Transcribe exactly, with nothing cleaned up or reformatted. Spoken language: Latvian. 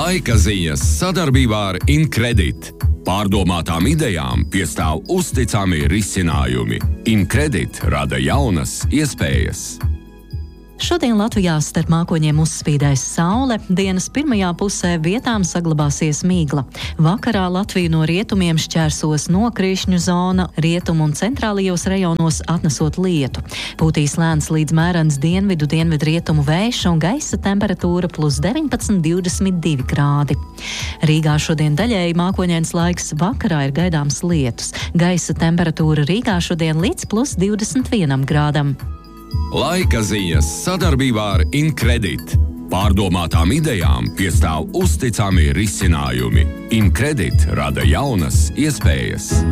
Laika ziņas sadarbībā ar Incredit. Pārdomātām idejām piestāv uzticami risinājumi. Incredit rada jaunas iespējas. Šodien Latvijā starp mākoņiem uzspīdēs saule, dienas pirmajā pusē vietām saglabāsies migla. Vakarā Latviju no rietumiem šķērsos nokrišņu zona, rietumu un centrālajos rajonos atnesot lietu. Pūtīs lēns līdz mērens dienvidu, dienvidu rietumu vējš un gaisa temperatūra plus deviņpadsmit līdz divdesmit divi grādi. Rīgā šodien daļēji mākoņains laiks, vakarā ir gaidāms lietus. Gaisa temperatūra Rīgā šodien līdz plus divdesmit vienam grādam. Laika ziņas sadarbībā ar Incredit. Pārdomātām idejām piestāv uzticami risinājumi. Incredit rada jaunas iespējas.